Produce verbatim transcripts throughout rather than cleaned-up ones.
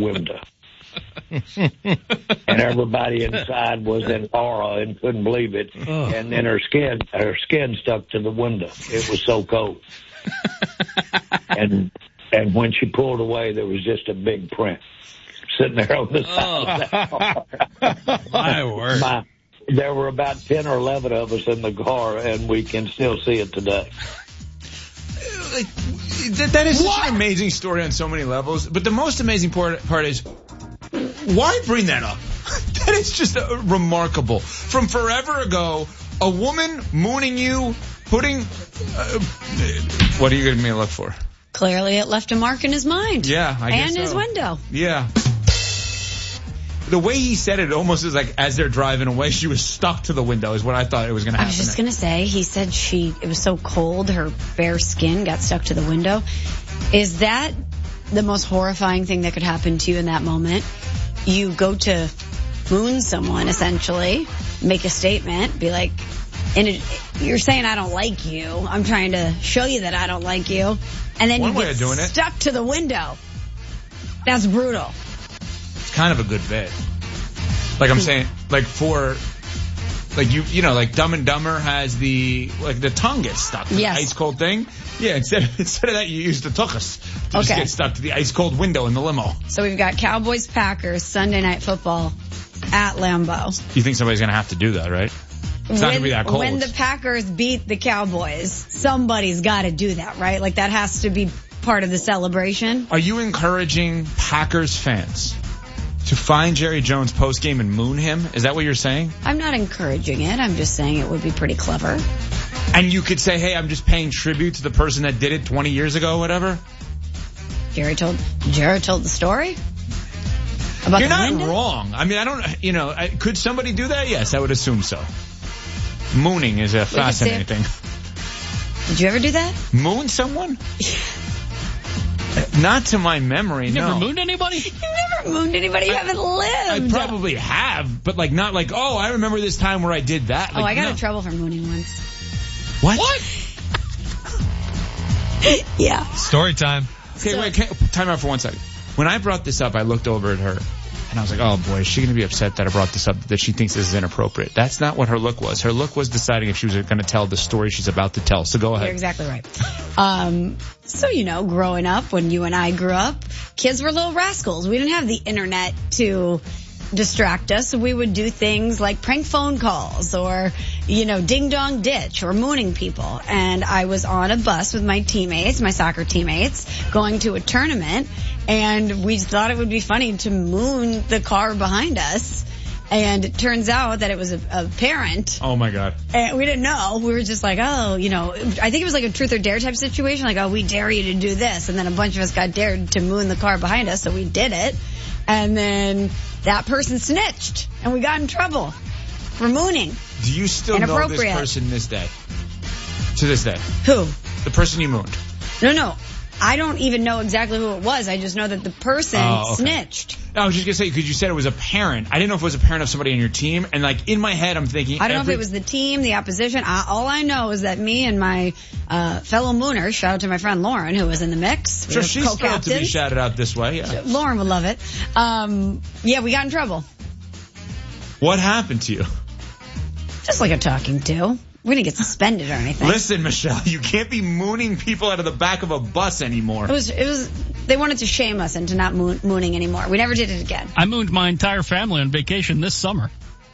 window. And everybody inside was in awe and couldn't believe it. Oh. And then her skin, her skin stuck to the window. It was so cold. and and when she pulled away, there was just a big print sitting there on the side oh. of that car. My word. My, there were about ten or eleven of us in the car, and we can still see it today. Like, that, that is what? Such an amazing story on so many levels. But the most amazing part, part is, why bring that up? That is just a, remarkable. From forever ago, a woman mooning you, putting... Uh, what are you going to look for? Clearly it left a mark in his mind. Yeah, I guess And so. his window. Yeah. The way he said it almost is like as they're driving away, she was stuck to the window is what I thought it was going to happen. I was just going to say, he said she, it was so cold, her bare skin got stuck to the window. Is that the most horrifying thing that could happen to you in that moment? You go to moon someone, essentially, make a statement, be like, and it, you're saying I don't like you. I'm trying to show you that I don't like you. And then One you way get of doing stuck it. to the window. That's brutal. It's kind of a good bit. Like I'm saying, like for, like you, you know, like Dumb and Dumber has the, like the tongue gets stuck to yes. the ice cold thing. Yeah, instead of, instead of that, you use the tuchus to okay. just get stuck to the ice cold window in the limo. So we've got Cowboys Packers Sunday Night Football at Lambeau. You think somebody's going to have to do that, right? It's when, not going to be that cold. When the Packers beat the Cowboys, somebody's got to do that, right? Like that has to be part of the celebration. Are you encouraging Packers fans to find Jerry Jones post-game and moon him? Is that what you're saying? I'm not encouraging it. I'm just saying it would be pretty clever. And you could say, hey, I'm just paying tribute to the person that did it twenty years ago or whatever? Jerry told, Jerry told the story? About You're the not window? wrong. I mean, I don't, you know, I, could somebody do that? Yes, I would assume so. Mooning is a fascinating thing. Did you ever do that? Moon someone? Not to my memory, you no. You never mooned anybody? You never mooned anybody. You I, haven't lived. I probably have, but like not like, oh, I remember this time where I did that. Like, oh, I got no. in trouble for mooning once. What? What? Yeah. Story time. Okay, so, wait, can, time out for one second. When I brought this up, I looked over at her, and I was like, oh boy, is she going to be upset that I brought this up, that she thinks this is inappropriate? That's not what her look was. Her look was deciding if she was going to tell the story she's about to tell. So go ahead. You're exactly right. Um, so, you know, growing up, when you and I grew up, kids were little rascals. We didn't have the internet to distract us. So we would do things like prank phone calls or, you know, ding dong ditch or mooning people. And I was on a bus with my teammates, my soccer teammates, going to a tournament, and we thought it would be funny to moon the car behind us. And it turns out that it was a, a parent. Oh my God. And we didn't know. We were just like, oh, you know, I think it was like a truth or dare type situation. Like, oh, we dare you to do this. And then a bunch of us got dared to moon the car behind us. So we did it. And then that person snitched and we got in trouble for mooning. Do you still know this person this day? To this day? Who? The person you mooned. No, no. I don't even know exactly who it was. I just know that the person oh, okay. snitched. I was just going to say, because you said it was a parent. I didn't know if it was a parent of somebody on your team. And like in my head, I'm thinking. I don't every... know if it was the team, the opposition. I, all I know is that me and my uh fellow mooners, shout out to my friend Lauren, who was in the mix. Sure, she's thrilled to be shouted out this way. Yeah. Lauren would love it. Um, yeah, we got in trouble. What happened to you? Just like a talking to. We didn't get suspended or anything. Listen, Michelle, you can't be mooning people out of the back of a bus anymore. It was, it was, they wanted to shame us into not moon, mooning anymore. We never did it again. I mooned my entire family on vacation this summer.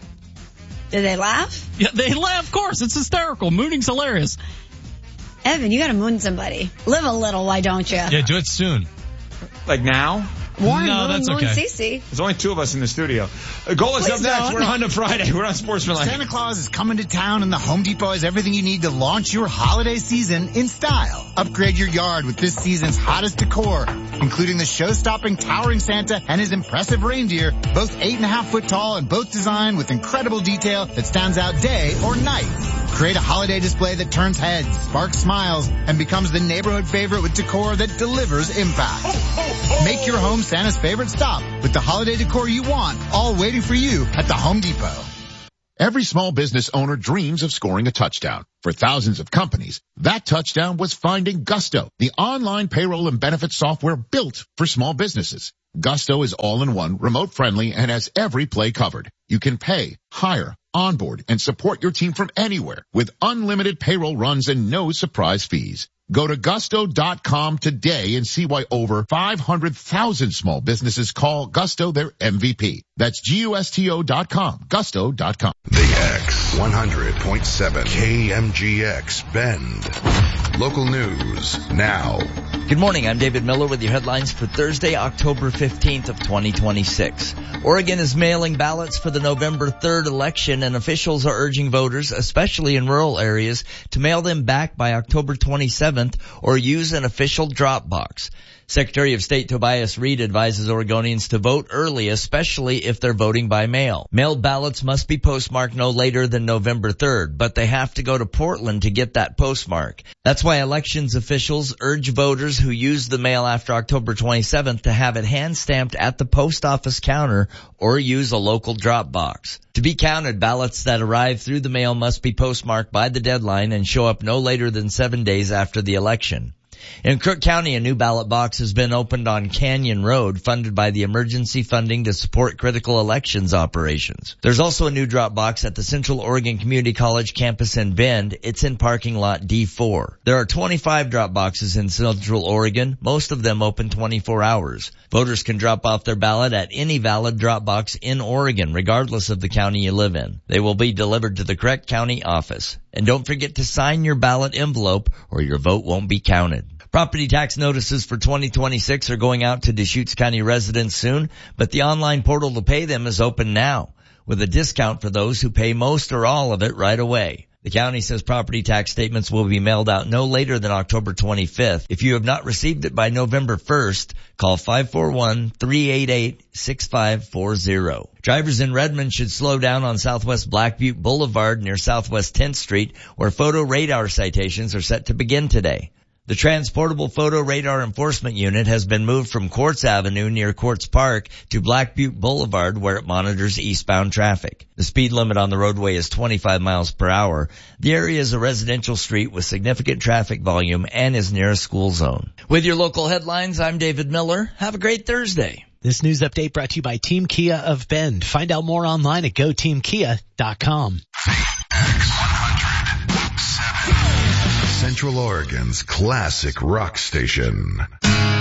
Did they laugh? Yeah, they laugh, of course. It's hysterical. Mooning's hilarious. Evan, you gotta moon somebody. Live a little, why don't you? Yeah, do it soon. Like now? Warren, no, moon, that's moon, okay. Cece. There's only two of us in the studio. Uh, Goal is up next. Don't. We're on to Friday. We're on Sportsmanlike. Santa Claus is coming to town, and the Home Depot has everything you need to launch your holiday season in style. Upgrade your yard with this season's hottest decor, including the show-stopping towering Santa and his impressive reindeer, both eight and a half foot tall and both designed with incredible detail that stands out day or night. Create a holiday display that turns heads, sparks smiles, and becomes the neighborhood favorite with decor that delivers impact. Make your home Santa's favorite stop with the holiday decor you want, all waiting for you at the Home Depot. Every small business owner dreams of scoring a touchdown. For thousands of companies, that touchdown was finding Gusto, the online payroll and benefits software built for small businesses. Gusto is all-in-one, remote-friendly, and has every play covered. You can pay, hire, onboard, and support your team from anywhere with unlimited payroll runs and no surprise fees. Go to gusto dot com today and see why over five hundred thousand small businesses call Gusto their M V P. That's G U S T O dot com, gusto dot com. The X, one hundred point seven K M G X Bend. Local news now. Good morning, I'm David Miller with your headlines for Thursday, October fifteenth of twenty twenty-six. Oregon is mailing ballots for the November third election, and officials are urging voters, especially in rural areas, to mail them back by October twenty-seventh or use an official drop box. Secretary of State Tobias Reed advises Oregonians to vote early, especially if they're voting by mail. Mailed ballots must be postmarked no later than November third, but they have to go to Portland to get that postmark. That's why elections officials urge voters who use the mail after October twenty-seventh to have it hand-stamped at the post office counter or use a local drop box. To be counted, ballots that arrive through the mail must be postmarked by the deadline and show up no later than seven days after the election. In Crook County, a new ballot box has been opened on Canyon Road, funded by the emergency funding to support critical elections operations. There's also a new drop box at the Central Oregon Community College campus in Bend. It's in parking lot D four. There are twenty-five drop boxes in Central Oregon, most of them open twenty-four hours. Voters can drop off their ballot at any valid drop box in Oregon, regardless of the county you live in. They will be delivered to the correct county office. And don't forget to sign your ballot envelope or your vote won't be counted. Property tax notices for twenty twenty-six are going out to Deschutes County residents soon, but the online portal to pay them is open now, with a discount for those who pay most or all of it right away. The county says property tax statements will be mailed out no later than October twenty-fifth. If you have not received it by November first, call five four one, three eight eight, six five four zero. Drivers in Redmond should slow down on Southwest Black Butte Boulevard near Southwest tenth Street, where photo radar citations are set to begin today. The Transportable Photo Radar Enforcement Unit has been moved from Quartz Avenue near Quartz Park to Black Butte Boulevard, where it monitors eastbound traffic. The speed limit on the roadway is twenty-five miles per hour. The area is a residential street with significant traffic volume and is near a school zone. With your local headlines, I'm David Miller. Have a great Thursday. This news update brought to you by Team Kia of Bend. Find out more online at go team kia dot com. Central Oregon's classic rock station.